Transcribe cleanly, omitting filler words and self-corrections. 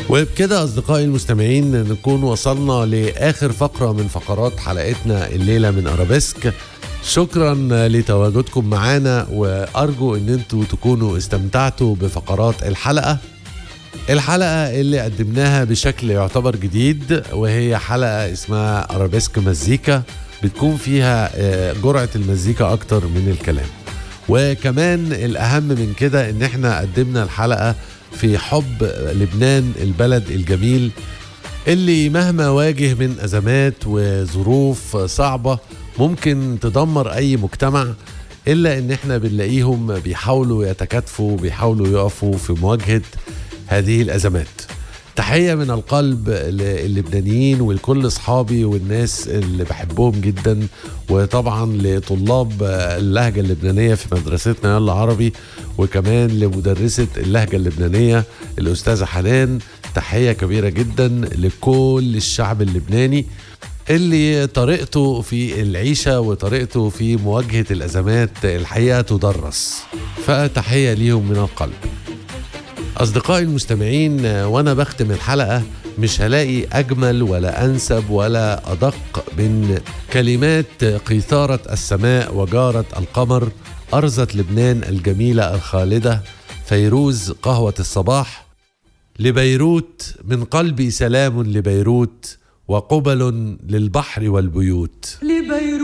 وبكده أصدقائي المستمعين نكون وصلنا لآخر فقرة من فقرات حلقتنا الليلة من أرابيسك. شكرا لتواجدكم معنا، وأرجو أن انتوا تكونوا استمتعتوا بفقرات الحلقة اللي قدمناها بشكل يعتبر جديد، وهي حلقة اسمها أرابيسك مزيكا، بتكون فيها جرعة المزيكا أكتر من الكلام. وكمان الأهم من كده ان احنا قدمنا الحلقة في حب لبنان البلد الجميل اللي مهما واجه من أزمات وظروف صعبة ممكن تدمر أي مجتمع، إلا إن إحنا بنلاقيهم بيحاولوا يتكاتفوا، بيحاولوا يقفوا في مواجهة هذه الأزمات. تحية من القلب للبنانيين ولكل أصحابي والناس اللي بحبهم جدا، وطبعا لطلاب اللهجة اللبنانية في مدرستنا يلا عربي، وكمان لمدرسة اللهجة اللبنانية الأستاذة حنان. تحية كبيرة جدا لكل الشعب اللبناني اللي طريقته في العيشة وطريقته في مواجهة الأزمات الحقيقة تدرس، فتحية ليهم من القلب. أصدقائي المستمعين، وأنا بختم الحلقة مش هلاقي أجمل ولا أنسب ولا أدق من كلمات قيثارة السماء وجارة القمر، أرزة لبنان الجميلة الخالدة، فيروز قهوة الصباح. لبيروت من قلبي سلام لبيروت، وقبل للبحر والبيوت.